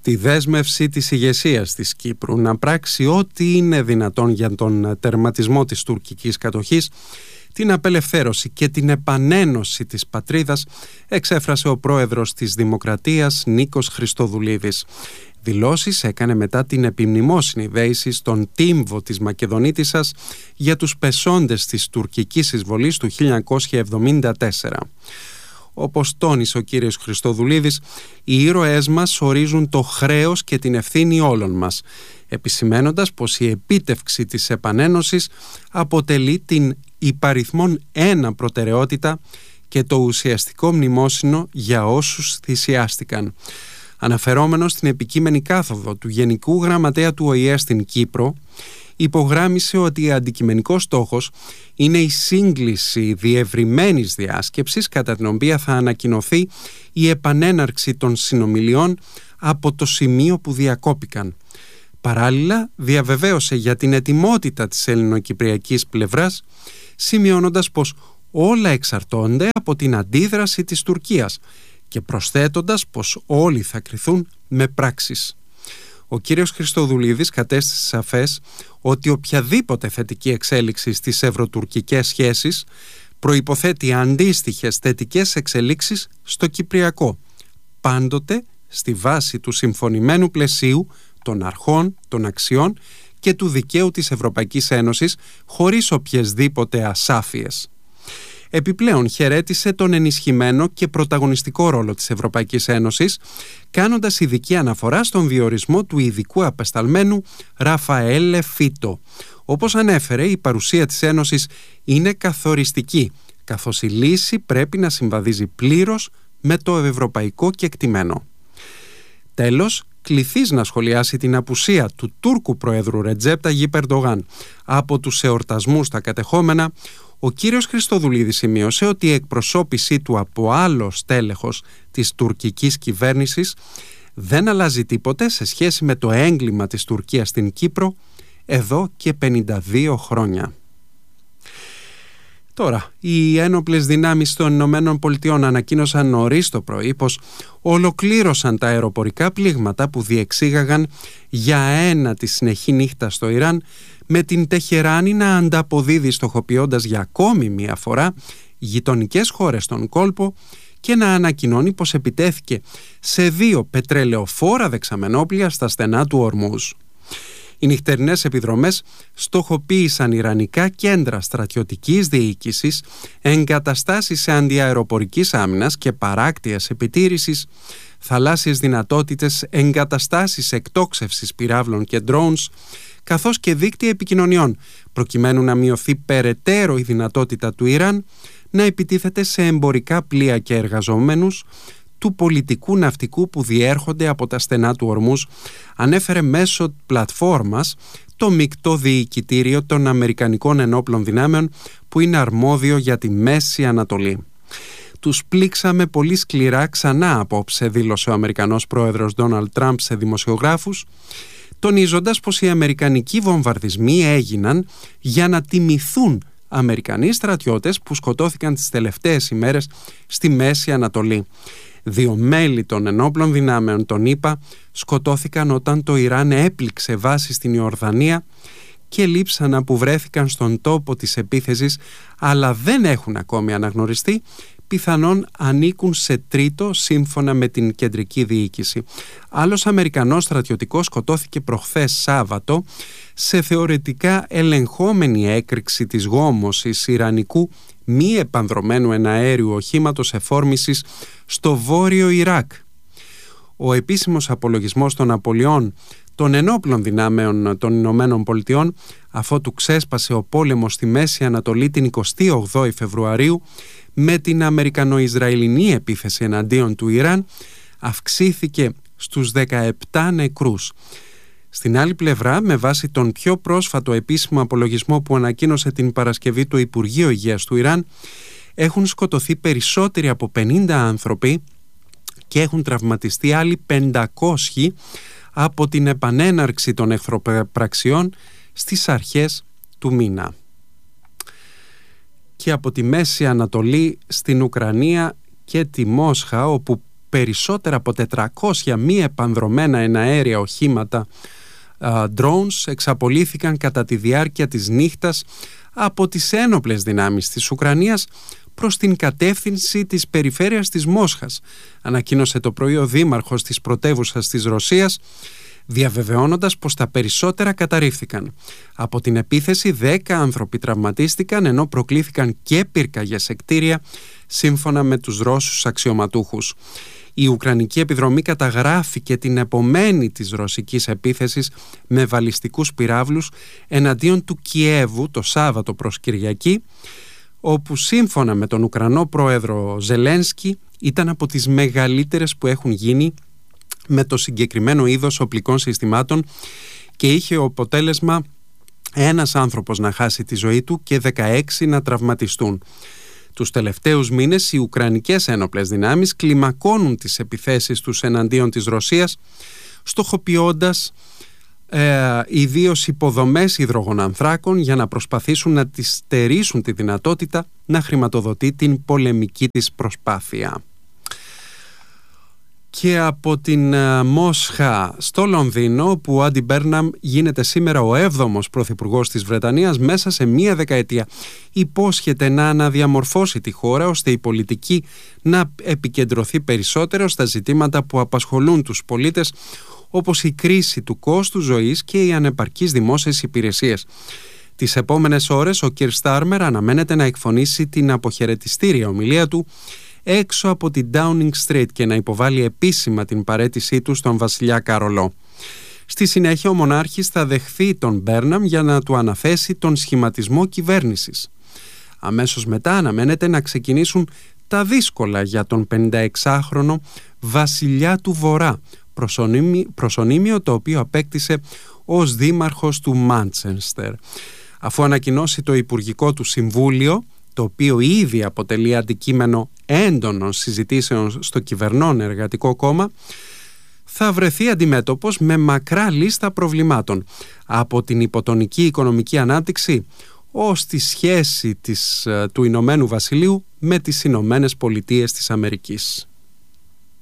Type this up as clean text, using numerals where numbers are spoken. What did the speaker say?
τη δέσμευση της ηγεσίας της Κύπρου να πράξει ό,τι είναι δυνατόν για τον τερματισμό της τουρκικής κατοχής, την απελευθέρωση και την επανένωση της πατρίδας, εξέφρασε ο πρόεδρος της Δημοκρατίας Νίκος Χριστοδουλίδης. Δηλώσεις έκανε μετά την επιμνημόσυνη δέηση στον τύμβο της Μακεδονίτισσας για τους πεσόντες της τουρκικής εισβολής του 1974. Όπως τόνισε ο κύριος Χριστοδουλίδης, οι ήρωές μας ορίζουν το χρέος και την ευθύνη όλων μας, επισημένοντας πως η επίτευξη της επανένωσης αποτελεί την υπαριθμόν ένα προτεραιότητα και το ουσιαστικό μνημόσυνο για όσους θυσιάστηκαν. Αναφερόμενος στην επικείμενη κάθοδο του Γενικού Γραμματέα του ΟΗΕ στην Κύπρο, υπογράμμισε ότι αντικειμενικός στόχος είναι η σύγκληση διευρυμένης διάσκεψης κατά την οποία θα ανακοινωθεί η επανέναρξη των συνομιλιών από το σημείο που διακόπηκαν. Παράλληλα, διαβεβαίωσε για την ετοιμότητα της ελληνοκυπριακής πλευράς, σημειώνοντας πως όλα εξαρτώνται από την αντίδραση της Τουρκίας και προσθέτοντας πως όλοι θα κριθούν με πράξεις. Ο κύριος Χριστοδουλίδης κατέστησε σαφές ότι οποιαδήποτε θετική εξέλιξη στις ευρωτουρκικές σχέσεις προϋποθέτει αντίστοιχες θετικές εξελίξεις στο Κυπριακό, πάντοτε στη βάση του συμφωνημένου πλαισίου των αρχών, των αξιών και του δικαίου της Ευρωπαϊκής Ένωσης, χωρίς οποιασδήποτε ασάφειες. Επιπλέον χαιρέτησε τον ενισχυμένο και πρωταγωνιστικό ρόλο της Ευρωπαϊκής Ένωσης, κάνοντας ειδική αναφορά στον διορισμό του ειδικού απεσταλμένου Ραφαέλε Φίτο. Όπως ανέφερε, η παρουσία της Ένωσης είναι καθοριστική, καθώς η λύση πρέπει να συμβαδίζει πλήρως με το ευρωπαϊκό κεκτημένο. Τέλος, κληθείς να σχολιάσει την απουσία του Τούρκου Προέδρου Ρετζέπ Ταγιπ Ερντογάν από τους εορτασμούς στα κατεχόμενα, ο κύριος Χριστοδουλίδης σημείωσε ότι η εκπροσώπησή του από άλλο στέλεχος της τουρκικής κυβέρνησης δεν αλλάζει τίποτε σε σχέση με το έγκλημα της Τουρκίας στην Κύπρο εδώ και 52 χρόνια. Τώρα, οι ένοπλες δυνάμεις των Ηνωμένων Πολιτειών ανακοίνωσαν νωρίς το πρωί πως ολοκλήρωσαν τα αεροπορικά πλήγματα που διεξήγαγαν για ένατη συνεχή νύχτα στο Ιράν, με την Τεχεράνη να ανταποδίδει στοχοποιώντας για ακόμη μία φορά γειτονικές χώρες στον κόλπο και να ανακοινώνει πως επιτέθηκε σε 2 πετρελαιοφόρα δεξαμενόπλια στα στενά του Ορμούζ. Οι νυχτερινές επιδρομές στοχοποίησαν ιρανικά κέντρα στρατιωτικής διοίκησης, εγκαταστάσεις αντιαεροπορικής άμυνας και παράκτειας επιτήρησης, θαλάσσιες δυνατότητες, εγκαταστάσεις εκτόξευσης πυράβλων και drones, καθώς και δίκτυα επικοινωνιών, προκειμένου να μειωθεί περαιτέρω η δυνατότητα του Ιράν να επιτίθεται σε εμπορικά πλοία και εργαζόμενους του πολιτικού ναυτικού που διέρχονται από τα στενά του Ορμούζ, ανέφερε μέσω πλατφόρμας το μεικτό διοικητήριο των Αμερικανικών Ενόπλων Δυνάμεων που είναι αρμόδιο για τη Μέση Ανατολή. «Τους πλήξαμε πολύ σκληρά ξανά απόψε», δήλωσε ο Αμερικανός πρόεδρος Ντόναλντ Τραμπ σε δημοσιογράφους, τονίζοντας πως οι αμερικανικοί βομβαρδισμοί έγιναν για να τιμηθούν Αμερικανοί στρατιώτες που σκοτώθηκαν τις τελευταίες ημέρες στη Μέση Ανατολή. 2 μέλη των ενόπλων δυνάμεων των ΗΠΑ σκοτώθηκαν όταν το Ιράν έπληξε βάση στην Ιορδανία και λείψανα που βρέθηκαν στον τόπο της επίθεσης, αλλά δεν έχουν ακόμη αναγνωριστεί, πιθανόν ανήκουν σε τρίτο σύμφωνα με την κεντρική διοίκηση. Άλλος Αμερικανός στρατιωτικός σκοτώθηκε προχθές Σάββατο σε θεωρητικά ελεγχόμενη έκρηξη της γόμωσης ιρανικού μη επανδρωμένου εναέριου οχήματος εφόρμησης στο βόρειο Ιράκ. Ο επίσημος απολογισμός των απολειών των ενόπλων δυνάμεων των Ηνωμένων Πολιτειών, αφότου ξέσπασε ο πόλεμος στη Μέση Ανατολή την 28η Φεβρουαρίου με την Αμερικανο-Ισραηλινή επίθεση εναντίον του Ιράν, αυξήθηκε στους 17 νεκρούς. Στην άλλη πλευρά, με βάση τον πιο πρόσφατο επίσημο απολογισμό που ανακοίνωσε την Παρασκευή το Υπουργείο Υγείας του Ιράν, έχουν σκοτωθεί περισσότεροι από 50 άνθρωποι και έχουν τραυματιστεί άλλοι 500 από την επανέναρξη των εχθροπραξιών στις αρχές του μήνα. Και από τη Μέση Ανατολή στην Ουκρανία και τη Μόσχα, όπου περισσότερα από 400 μη επανδρωμένα εναέρια οχήματα drones εξαπολύθηκαν κατά τη διάρκεια της νύχτας από τις ένοπλες δυνάμεις της Ουκρανίας προς την κατεύθυνση της περιφέρειας της Μόσχας, ανακοίνωσε το πρωί ο δήμαρχος της πρωτεύουσας της Ρωσίας, διαβεβαιώνοντας πως τα περισσότερα καταρρίφθηκαν. Από την επίθεση 10 άνθρωποι τραυματίστηκαν, ενώ προκλήθηκαν και πυρκαγιές σε κτίρια, σύμφωνα με τους Ρώσους αξιωματούχους. Η Ουκρανική επιδρομή καταγράφει και την επομένη της ρωσικής επίθεσης με βαλιστικούς πυράβλους εναντίον του Κιέβου το Σάββατο προς Κυριακή, όπου σύμφωνα με τον Ουκρανό πρόεδρο Ζελένσκι ήταν από τις μεγαλύτερες που έχουν γίνει με το συγκεκριμένο είδος οπλικών συστημάτων και είχε αποτέλεσμα ένας άνθρωπος να χάσει τη ζωή του και 16 να τραυματιστούν. Τους τελευταίους μήνες οι Ουκρανικές ένοπλες δυνάμεις κλιμακώνουν τις επιθέσεις τους εναντίον της Ρωσίας, στοχοποιώντας ιδίως υποδομές υδρογονανθράκων για να προσπαθήσουν να τις στερήσουν τη δυνατότητα να χρηματοδοτεί την πολεμική της προσπάθεια. Και από την Μόσχα στο Λονδίνο, όπου ο Άντι Μπέρναμ γίνεται σήμερα ο 7ος πρωθυπουργός της Βρετανίας μέσα σε μία δεκαετία, υπόσχεται να αναδιαμορφώσει τη χώρα ώστε η πολιτική να επικεντρωθεί περισσότερο στα ζητήματα που απασχολούν τους πολίτες, όπως η κρίση του κόστου ζωής και οι ανεπαρκείς δημόσιες υπηρεσίες. Τις επόμενες ώρες ο Κιρ Στάρμερ αναμένεται να εκφωνήσει την αποχαιρετιστήρια ομιλία του έξω από την Downing Street και να υποβάλει επίσημα την παραίτησή του στον βασιλιά Καρολό. Στη συνέχεια ο μονάρχης θα δεχθεί τον Μπέρναμ για να του αναθέσει τον σχηματισμό κυβέρνησης. Αμέσως μετά αναμένεται να ξεκινήσουν τα δύσκολα για τον 56χρονο βασιλιά του Βορρά, προσωνύμιο το οποίο απέκτησε ως δήμαρχος του Μάντσεστερ. Αφού ανακοινώσει το Υπουργικό του Συμβούλιο, το οποίο ήδη αποτελεί αντικείμενο έντονων συζητήσεων στο κυβερνών Εργατικό Κόμμα, θα βρεθεί αντιμέτωπος με μακρά λίστα προβλημάτων, από την υποτονική οικονομική ανάπτυξη ως τη σχέση του Ηνωμένου Βασιλείου με τις Ηνωμένες Πολιτείες της Αμερικής.